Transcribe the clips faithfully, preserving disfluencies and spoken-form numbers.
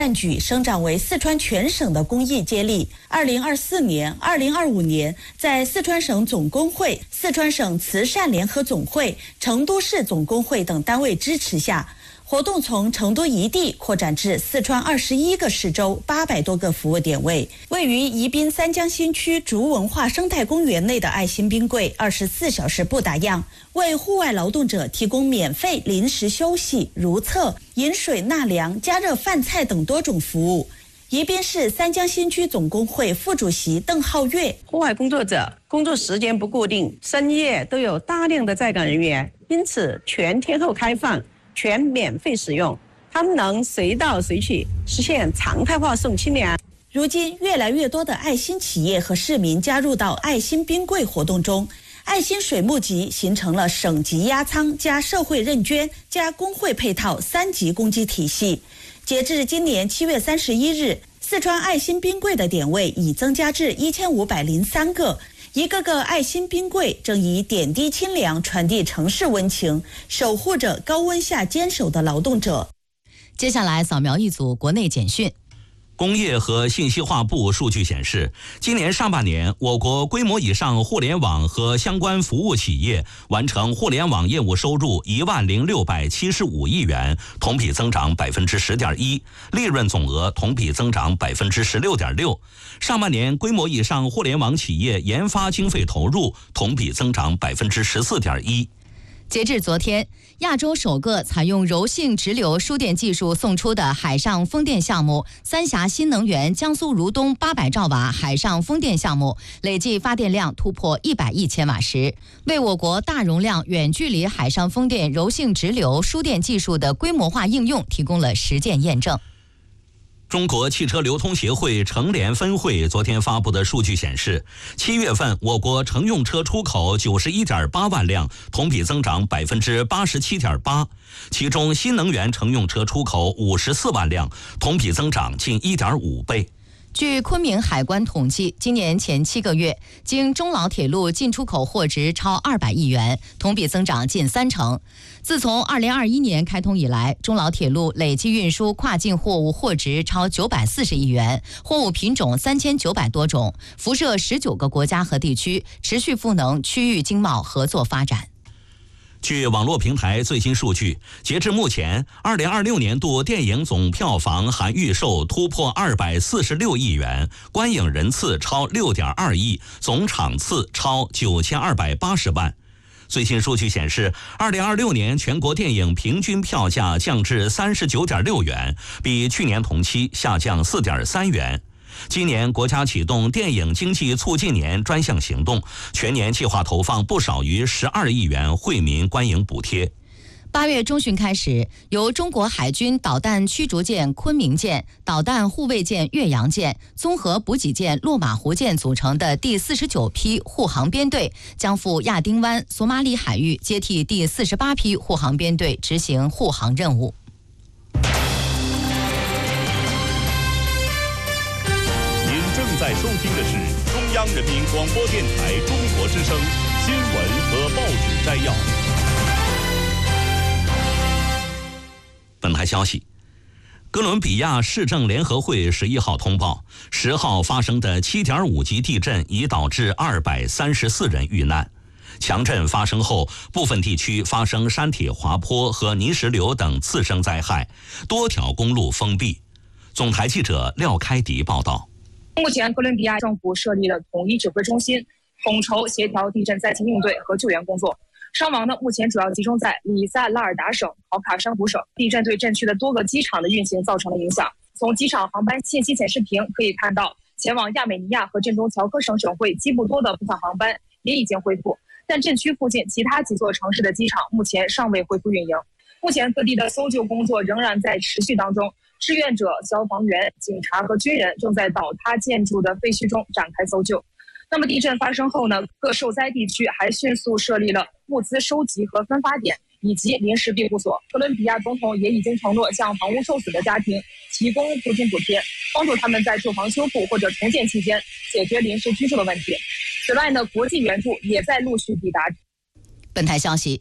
善举生长为四川全省的公益接力。二零二四年、二零二五年，在四川省总工会、四川省慈善联合总会、成都市总工会等单位支持下，活动从成都一地扩展至四川二十一个市州八百多个服务点位。位于宜宾三江新区竹文化生态公园内的爱心冰柜二十四小时不打烊，为户外劳动者提供免费临时休息、如厕、饮水、纳凉、加热饭菜等多种服务。宜宾市三江新区总工会副主席邓浩月： 户外工作者工作时间不固定，深夜都有大量的在岗人员，因此全天候开放，全免费使用，他们能随到随去，实现常态化送清凉。 如今，越来越多的爱心企业和市民加入到爱心冰柜活动中，爱心水募集形成了省级压仓加社会认捐加工会配套三级公积体系。截至今年七月三十一日，四川爱心冰柜的点位已增加至一千五百零三个。一个个爱心冰柜正以点滴清凉传递城市温情，守护着高温下坚守的劳动者。 接下来扫描一组国内简讯。 工业和信息化部数据显示，今年上半年，我国规模以上互联网和相关服务企业完成互联网业务收入一万零六百七十五亿元，同比增长百分之十点一，利润总额同比增长百分之十六点六。上半年规模以上互联网企业研发经费投入同比增长百分之十四点一。 截至昨天，亚洲首个采用柔性直流输电技术送出的海上风电项目三峡新能源江苏如东八百兆瓦海上风电项目，累计发电量突破一百亿千瓦时，为我国大容量远距离海上风电柔性直流输电技术的规模化应用提供了实践验证。 中国汽车流通协会成联分会昨天发布的数据显示，七月份我国乘用车出口九十一点八万辆，同比增长百分之八十七点八，其中新能源乘用车出口五十四万辆，同比增长近一点五倍。 据昆明海关统计，今年前七个月，经中老铁路进出口货值超二百亿元，同比增长近三成。自从二零二一年开通以来，中老铁路累计运输跨境货物货值超九百四十亿元，货物品种三千九百多种，辐射十九个国家和地区，持续赋能区域经贸合作发展。 据网络平台最新数据，截至目前，二零二六年度电影总票房含预售突破二百四十六亿元，观影人次超六点二亿，总场次超九千二百八十万。最新数据显示，二零二六年全国电影平均票价降至三十九点六元，比去年同期下降四点三元。今年国家启动电影经济促进年专项行动，全年计划投放不少于十二亿元惠民观影补贴。 八月中旬开始，由中国海军导弹驱逐舰昆明舰、导弹护卫舰岳阳舰、综合补给舰落马湖舰组成的第四十九批护航编队将赴亚丁湾、索马里海域接替第四十八批护航编队执行护航任务。 正在收听的是中央人民广播电台中国之声新闻和报纸摘要。 本台消息，哥伦比亚市政联合会十一号通报，十号发生的七点五级地震已导致二百三十四人遇难。强震发生后，部分地区发生山体滑坡和泥石流等次生灾害，多条公路封闭。总台记者廖开迪报道。 目前，哥伦比亚政府设立了统一指挥中心，统筹协调地震灾情应对和救援工作。伤亡呢，目前主要集中在里萨拉尔达省、考卡山湖省。地震对震区的多个机场的运行造成了影响。从机场航班信息显示屏可以看到，前往亚美尼亚和震中乔科省省会基布多的部分航班也已经恢复，但震区附近其他几座城市的机场目前尚未恢复运营。目前各地的搜救工作仍然在持续当中。志愿者、消防员、警察和军人正在倒塌建筑的废墟中展开搜救。那么地震发生后呢，各受灾地区还迅速设立了物资收集和分发点以及临时庇护所。哥伦比亚总统也已经承诺向房屋受损的家庭提供租金补贴，帮助他们在住房修复或者重建期间解决临时居住的问题。此外呢，国际援助也在陆续抵达。 本台消息，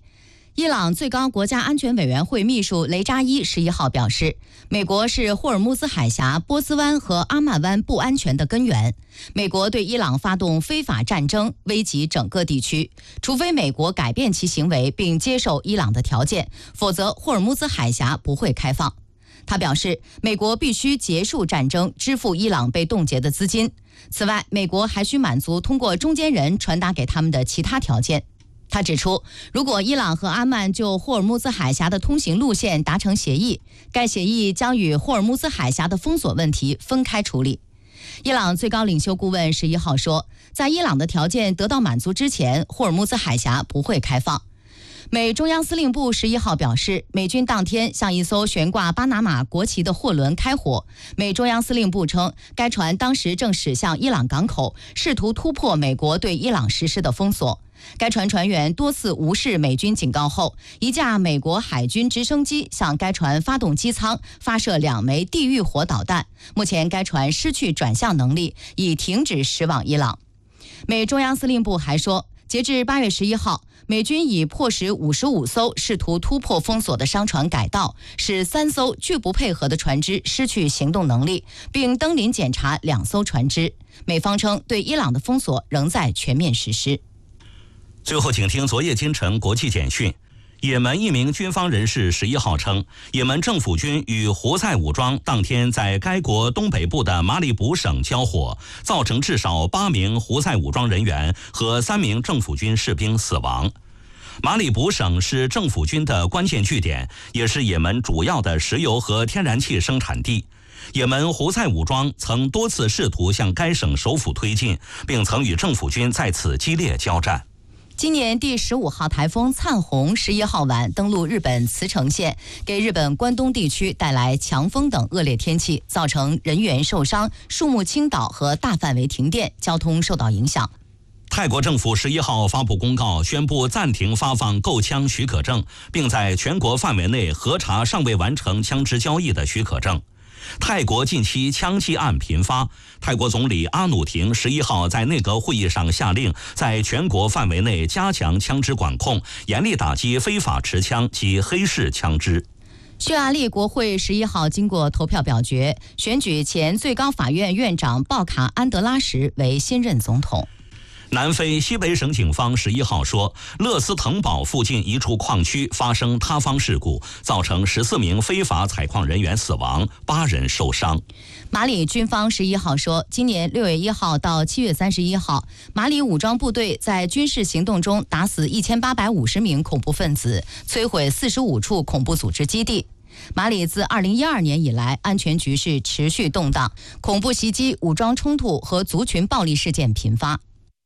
伊朗最高国家安全委员会秘书雷扎伊十一号表示，美国是霍尔木兹海峡、波斯湾和阿曼湾不安全的根源。美国对伊朗发动非法战争，危及整个地区。除非美国改变其行为并接受伊朗的条件，否则霍尔木兹海峡不会开放。他表示，美国必须结束战争，支付伊朗被冻结的资金。此外，美国还需满足通过中间人传达给他们的其他条件。他指出，如果伊朗和阿曼就霍尔木兹海峡的通行路线达成协议，该协议将与霍尔木兹海峡的封锁问题分开处理。伊朗最高领袖顾问十一号说，在伊朗的条件得到满足之前，霍尔木兹海峡不会开放。美中央司令部十一号表示，美军当天向一艘悬挂巴拿马国旗的货轮开火。美中央司令部称，该船当时正驶向伊朗港口，试图突破美国对伊朗实施的封锁。该船船员多次无视美军警告后，一架美国海军直升机向该船发动机舱发射两枚地狱火导弹。目前该船失去转向能力，已停止驶往伊朗。美中央司令部还说，截至八月十一号，美军已迫使五十五艘试图突破封锁的商船改道，使三艘拒不配合的船只失去行动能力，并登临检查两艘船只。美方称，对伊朗的封锁仍在全面实施。 最后，请听昨夜今晨国际简讯。也门一名军方人士十一号称，也门政府军与胡塞武装当天在该国东北部的马里卜省交火，造成至少八名胡塞武装人员和三名政府军士兵死亡。马里卜省是政府军的关键据点，也是也门主要的石油和天然气生产地。也门胡塞武装曾多次试图向该省首府推进，并曾与政府军在此激烈交战。 今年第十五号台风灿红十一号晚登陆日本茨城县，给日本关东地区带来强风等恶劣天气，造成人员受伤、树木倾倒和大范围停电，交通受到影响。 泰国政府十一号发布公告，宣布暂停发放购枪许可证，并在全国范围内核查尚未完成枪支交易的许可证。泰国近期枪击案频发，泰国总理阿努廷十一号在内阁会议上下令，在全国范围内加强枪支管控，严厉打击非法持枪及黑市枪支。 匈牙利国会十一号经过投票表决，选举前最高法院院长鲍卡安德拉什为新任总统。 南非西北省警方十一号说，勒斯滕堡附近一处矿区发生塌方事故，造成十四名非法采矿人员死亡，八人受伤。 马里军方十一号说，今年六月一号到七月三十一号，马里武装部队在军事行动中打死一千八百五十名恐怖分子，摧毁四十五处恐怖组织基地。马里自二零一二年以来，安全局势持续动荡，恐怖袭击、武装冲突和族群暴力事件频发。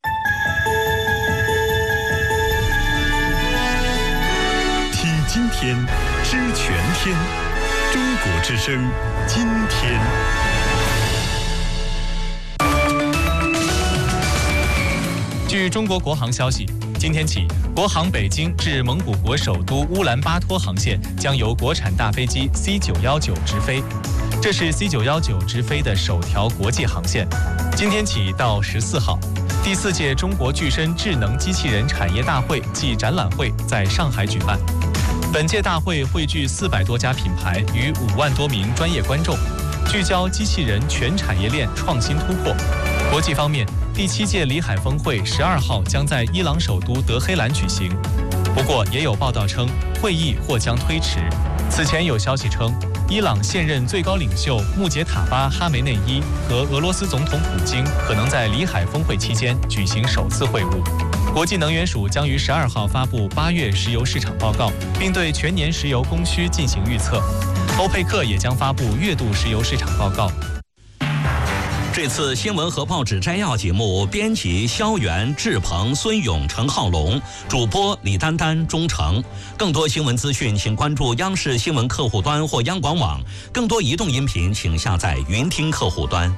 听今天，知全天，中国之声，今天。 据中国国航消息，今天起，国航北京至蒙古国首都乌兰巴托航线将由国产大飞机 C 九一九直飞。这是 C 九一九直飞的首条国际航线。今天起到十四号，第四届中国具身智能机器人产业大会暨展览会在上海举办。本届大会汇聚四百多家品牌与五万多名专业观众，聚焦机器人全产业链创新突破。国际方面，第七届里海峰会十二号将在伊朗首都德黑兰举行，不过也有报道称会议或将推迟。此前有消息称，伊朗现任最高领袖穆杰塔巴·哈梅内伊和俄罗斯总统普京可能在里海峰会期间举行首次会晤。国际能源署将于十二号发布八月石油市场报告，并对全年石油供需进行预测。欧佩克也将发布月度石油市场报告。 这次新闻和报纸摘要节目，编辑肖元、志鹏、孙勇、陈浩龙，主播李丹丹、钟诚。更多新闻资讯，请关注央视新闻客户端或央广网。更多移动音频，请下载云听客户端。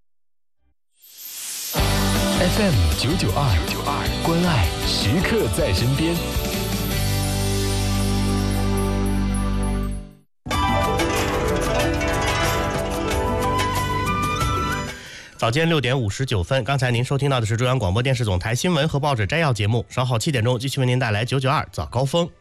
F M 九九二，关爱时刻在身边。 早间六点五十九分，刚才您收听到的是中央广播电视总台新闻和报纸摘要节目。稍后七点钟继续为您带来九九二早高峰。